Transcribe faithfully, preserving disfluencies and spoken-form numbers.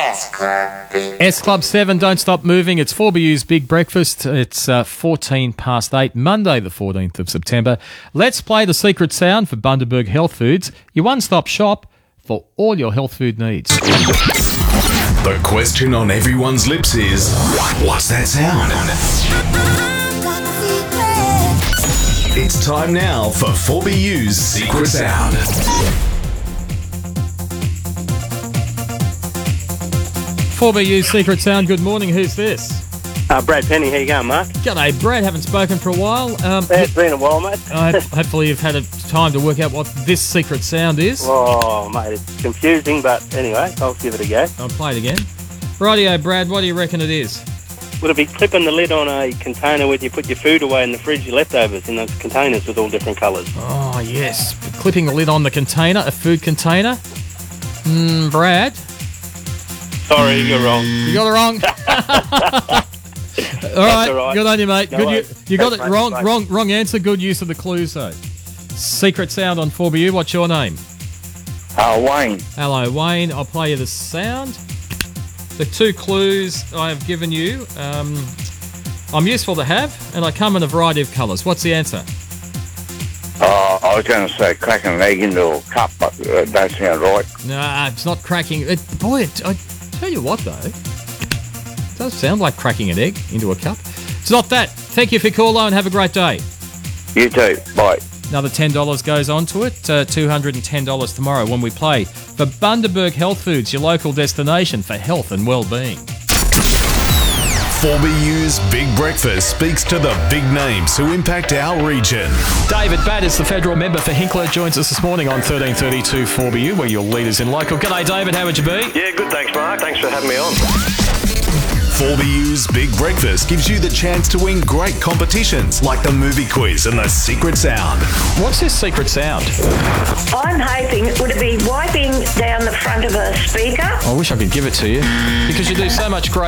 S Club seven, Don't Stop Moving. It's four B U's Big Breakfast. It's uh, fourteen past eight, Monday the fourteenth of September. Let's play the secret sound for Bundaberg Health Foods, your one-stop shop for all your health food needs. The question on everyone's lips is, what's that sound? It's time now for four B U's Secret Sound. four B U's Secret Sound, good morning. Who's this? Uh, Brad Penny, how you going, Mark? G'day, Brad. Haven't spoken for a while. Um, Yeah, it's been a while, mate. I hope, hopefully you've had a time to work out what this secret sound is. Oh, mate, it's confusing, but anyway, I'll give it a go. I'll play it again. Rightio, Brad, what do you reckon it is? Would it be clipping the lid on a container where you put your food away in the fridge, your leftovers, in those containers with all different colours? Oh, yes. Clipping the lid on the container, a food container. Mm, Brad? Sorry, you're wrong. You got it wrong. all, right, all right. Good on you, mate. No Good. You, worries. you got Thanks, it mate. wrong. Bye. Wrong. Wrong answer. Good use of the clues, though. Secret sound on four B U. What's your name? Uh, Wayne. Hello, Wayne. I'll play you the sound. The two clues I have given you. Um, I'm useful to have, and I come in a variety of colours. What's the answer? Uh, I was going to say cracking an egg into a cup, but that don't sound right. Nah, it's not cracking. It, boy, it, I tell you what, though. It does sound like cracking an egg into a cup. It's not that. Thank you for your call, though, and have a great day. You too. Bye. Another ten dollars goes on to it. Uh, two hundred ten dollars tomorrow when we play for Bundaberg Health Foods, your local destination for health and well-being. four B U's Big Breakfast speaks to the big names who impact our region. David Batt is the federal member for Hinkler, joins us this morning on thirteen thirty-two four B U, where your leaders in local. G'day, David. How would you be? Yeah, good, thanks, Mark. Thanks for having me on. four B U's Big Breakfast gives you the chance to win great competitions like the movie quiz and the secret sound. What's this secret sound? I'm hoping, would it be wiping down the front of a speaker? I wish I could give it to you because you do so much great